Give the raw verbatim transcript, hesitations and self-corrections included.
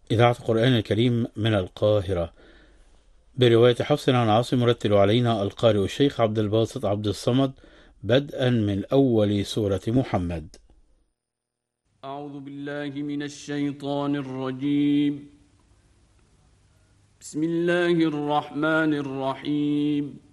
إذاعة القرآن الكريم من القاهرة برواية حفص عن عاصم. يرتل علينا القارئ الشيخ عبد الباسط عبد الصمد بدءا من أول سورة محمد. أعوذ بالله من الشيطان الرجيم. بسم الله الرحمن الرحيم.